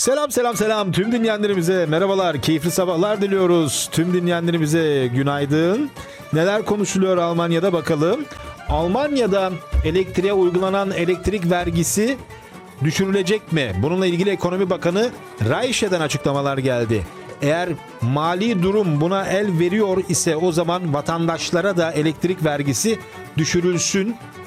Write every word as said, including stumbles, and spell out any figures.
Selam selam selam tüm dinleyenlerimize merhabalar, keyifli sabahlar diliyoruz. Tüm dinleyenlerimize günaydın. Neler konuşuluyor Almanya'da bakalım. Almanya'da elektriğe uygulanan elektrik vergisi düşürülecek mi? Bununla ilgili Ekonomi Bakanı Reiche'den açıklamalar geldi. Eğer mali durum buna el veriyor ise o zaman vatandaşlara da elektrik vergisi düşürülsün